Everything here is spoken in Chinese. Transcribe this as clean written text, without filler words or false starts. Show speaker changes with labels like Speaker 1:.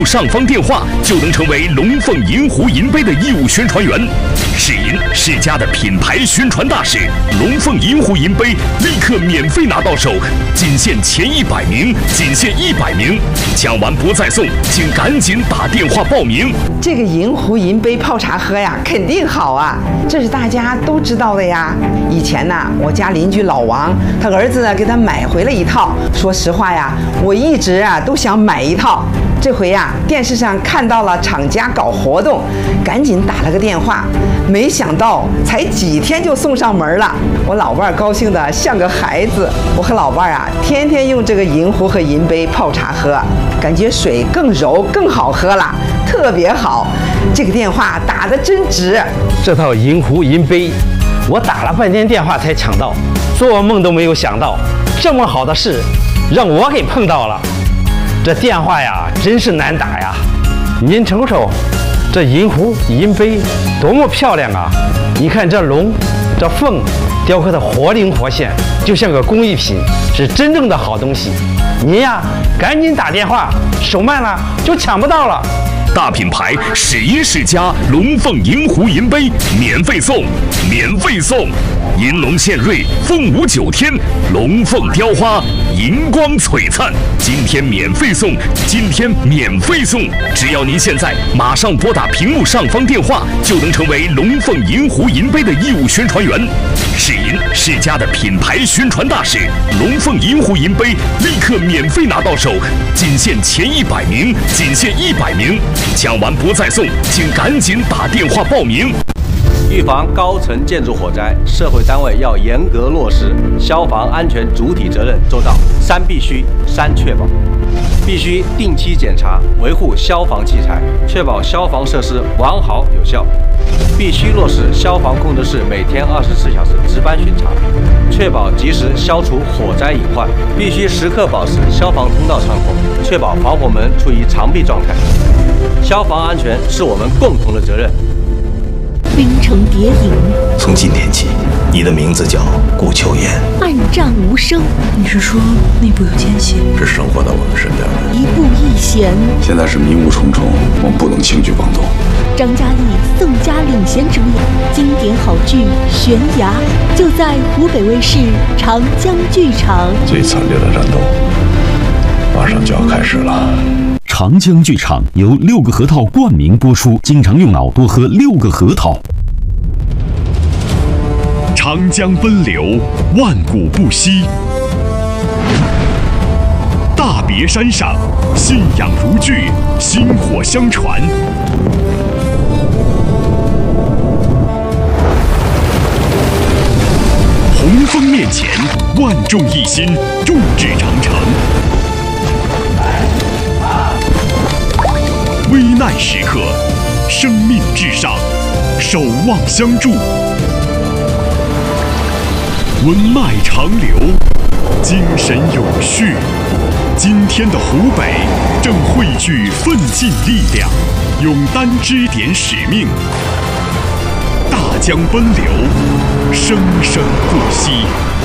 Speaker 1: 上方电话就能成为龙凤银湖银杯的义务宣传员。世银世家的品牌宣传大使，龙凤银湖银杯立刻免费拿到手，仅限前100名，仅限100名，抢完不再送，请赶紧打电话报名。
Speaker 2: 这个银湖银杯泡茶喝呀，肯定好啊，这是大家都知道的呀。以前呢，我家邻居老王，他儿子呢给他买回了一套。说实话呀，我一直都想买一套。这回呀，电视上看到了厂家搞活动，赶紧打了个电话，没想到才几天就送上门了。我老伴儿高兴得像个孩子。我和老伴儿天天用这个银壶和银杯泡茶喝，感觉水更柔更好喝了，特别好。这个电话打得真值。
Speaker 3: 这套银壶银杯，我打了半天电话才抢到，做梦都没有想到，这么好的事让我给碰到了。这电话呀，真是难打呀！您瞅瞅，这银壶银杯多么漂亮啊！你看这龙、这凤雕刻的活灵活现，就像个工艺品，是真正的好东西。您呀，赶紧打电话，手慢了就抢不到了。
Speaker 1: 大品牌世银世家龙凤银壶银杯免费送，免费送！银龙献瑞，凤舞9天，龙凤雕花，银光璀璨。今天免费送，今天免费送！只要您现在马上拨打屏幕上方电话，就能成为龙凤银壶银杯的义务宣传员。世银世家的品牌宣传大使，龙凤银壶银杯立刻免费拿到手，仅限前100名，仅限100名，抢完不再送，请赶紧打电话报名。
Speaker 4: 预防高层建筑火灾，社会单位要严格落实消防安全主体责任周到，3必须3确保：必须定期检查维护消防器材，确保消防设施完好有效；必须落实消防控制室每天24小时值班巡查，确保及时消除火灾隐患；必须时刻保持消防通道畅通，确保防火门处于常闭状态。消防安全是我们共同的责任。
Speaker 5: 冰城谍影，
Speaker 6: 从今天起，你的名字叫顾秋言。
Speaker 5: 暗战无声，
Speaker 7: 你是说内部有奸细？
Speaker 6: 是生活在我们身边的。
Speaker 5: 一步一险。
Speaker 8: 现在是迷雾重重，我们不能轻举妄动。
Speaker 5: 张嘉译、宋佳领衔主演经典好剧《悬崖》，就在湖北卫视长江剧场。
Speaker 8: 最惨烈的战斗马上就要开始了。
Speaker 9: 长江剧场由6个核桃冠名播出，经常用脑多喝6个核桃。
Speaker 1: 长江奔流，万古不息。大别山上，信仰如炬，薪火相传。洪峰面前，万众一心，众志成城。危难时刻，生命至上，守望相助。文脉长流，精神永续。今天的湖北正汇聚奋进力量，勇担支点使命。大江奔流，生生不息。